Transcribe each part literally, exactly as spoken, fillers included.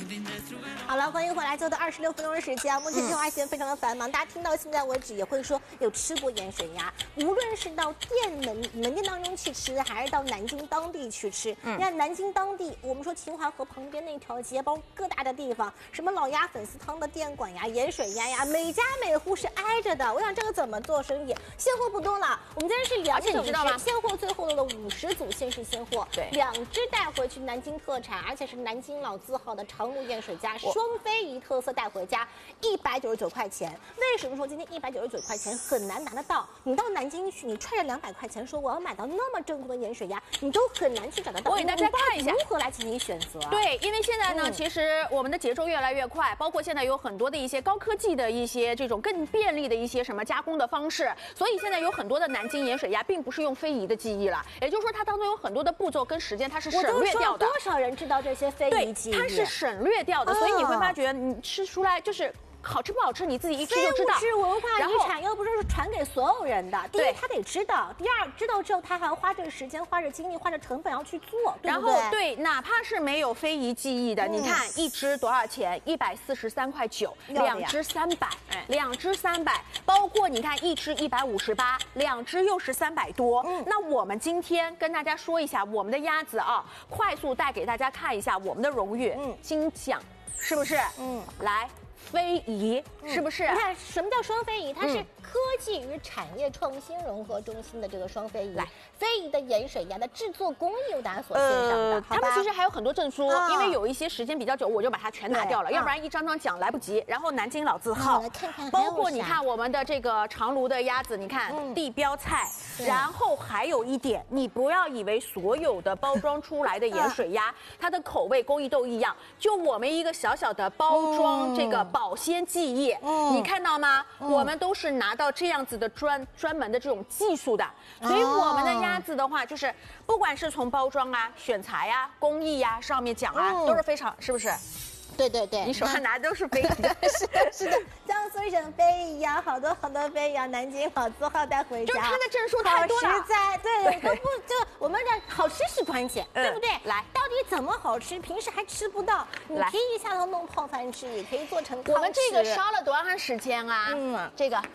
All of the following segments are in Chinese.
好了，欢迎回来，最后的二十六分钟的时间，目前电话线非常的繁忙，大家听到现在为止也会说有吃过盐水鸭，无论是到店门门店当中去吃，还是到南京当地去吃。你看南京当地，我们说秦淮河旁边那条街，包括各大的地方，什么老鸭粉丝汤的店馆呀、盐水鸭呀，每家每户是挨着的。我想这个怎么做生意？现货不多了，我们今天是两整只，现货最后的五十组限时现货，对，两只带回去南京特产，而且是南京老字号的长芦盐水鸭，双非遗特色带回家，一百九十九块钱。为什么说今天一百九十九块钱很难拿得到？你到南京去，你揣着两百块钱说我要买到那么正宗的盐水鸭，你都很难去找得到。 我给大家看一下如何来进行选择。 对，因为现在呢，嗯、其实我们的节奏越来越快，包括现在有很多的一些高科技的一些这种更便利的一些什么加工的方式，所以现在有很多的南京盐水鸭并不是用非遗的技艺了，也就是说它当中有很多的步骤跟时间它是省略掉的。 多少人知道这些非遗技艺？ 它是省略掉的，所以你会发觉你吃出来就是好吃不好吃，你自己一吃就知道。 非物质文化遗产又不是传给所有人的，第一他得知道，第二知道之后他还要花这个时间、花着精力、花着成本要去做，对不对？ 然后对，哪怕是没有非遗技艺的，嗯、你看一只多少钱？一百四十三块九，两只三百，两只三百，包括你看一只一百五十八，两只又是三百多。嗯，那我们今天跟大家说一下我们的鸭子啊，快速带给大家看一下我们的荣誉，嗯，金奖，是不是？嗯，来。非遗是不是？ 你看什么叫双非遗？它是科技与产业创新融合中心的这个双非遗。来，非遗的盐水鸭的制作工艺由大家所欣赏的。 他们其实还有很多证书，因为有一些时间比较久，我就把它全拿掉了，要不然一张张奖来不及。然后南京老字号，包括你看我们的这个长芦的鸭子，你看地标菜。然后还有一点，你不要以为所有的包装出来的盐水鸭，它的口味工艺都一样。就我们一个小小的包装这个。保鲜技艺，嗯、你看到吗？嗯、我们都是拿到这样子的专专门的这种技术的，所以我们的鸭子的话，就是不管是从包装啊、选材呀、啊、工艺呀、啊、上面讲啊，嗯、都是非常，是不是？ 对对对， 你手上拿的都是非遗的， 是的，是的，江苏省非遗啊，好多好多非遗啊，南京老字号带回家， 就是它的证书太多了， 实在，对，都不就我们这好吃是关键，嗯、对不对？ 来， 到底怎么好吃？平时还吃不到，你可以下头弄泡饭吃，也可以做成汤吃。 我们这个烧了多长时间啊？嗯，这个。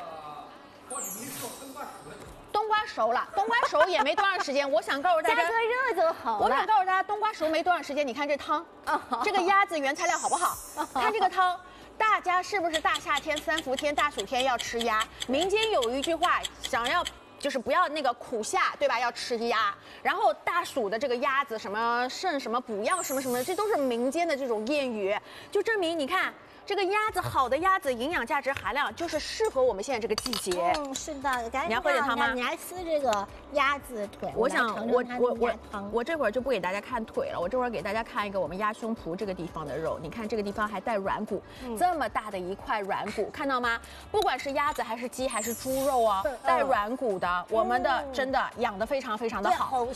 冬瓜熟了，冬瓜熟也没多长时间。我想告诉大家， 加个热就好了。 我想告诉大家，冬瓜熟没多长时间。你看这汤，这个鸭子原材料好不好？看这个汤，大家是不是大夏天、三伏天、大暑天要吃鸭？民间有一句话，想要就是不要那个苦夏，对吧？要吃鸭。然后大暑的这个鸭子什么肾什么补药什么什么的，这都是民间的这种谚语，就证明你看。这个鸭子好的鸭子营养价值含量就是适合我们现在这个季节。 嗯，是的，赶紧你要喝点汤吗？ 你来撕这个鸭子腿。 我想我我我我这会儿就不给大家看腿了，我这会儿给大家看一个我们鸭胸脯这个地方的肉。你看这个地方还带软骨，嗯、这么大的一块软骨，看到吗？不管是鸭子还是鸡还是猪肉啊，带软骨的，我们的真的养的非常非常的好。